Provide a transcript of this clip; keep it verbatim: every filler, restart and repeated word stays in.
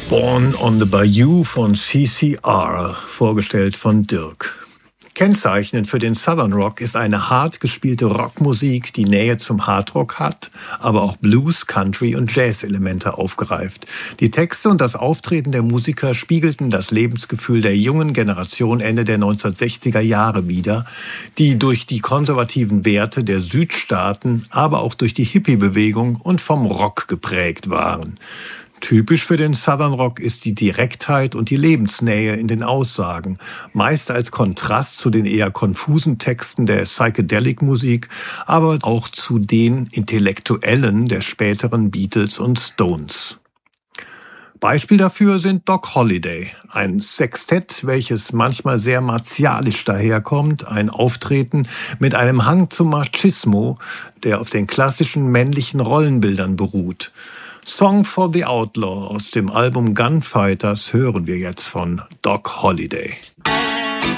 Born on the Bayou von C C R, vorgestellt von Dirk. Kennzeichnend für den Southern Rock ist eine hart gespielte Rockmusik, die Nähe zum Hardrock hat, aber auch Blues, Country und Jazz-Elemente aufgreift. Die Texte und das Auftreten der Musiker spiegelten das Lebensgefühl der jungen Generation Ende der neunzehnhundertsechziger Jahre wider, die durch die konservativen Werte der Südstaaten, aber auch durch die Hippie-Bewegung und vom Rock geprägt waren. Typisch für den Southern Rock ist die Direktheit und die Lebensnähe in den Aussagen, meist als Kontrast zu den eher konfusen Texten der Psychedelic-Musik, aber auch zu den Intellektuellen der späteren Beatles und Stones. Beispiel dafür sind Doc Holliday, ein Sextett, welches manchmal sehr martialisch daherkommt, ein Auftreten mit einem Hang zum Machismo, der auf den klassischen männlichen Rollenbildern beruht. Song for the Outlaw aus dem Album Gunfighters hören wir jetzt von Doc Holliday.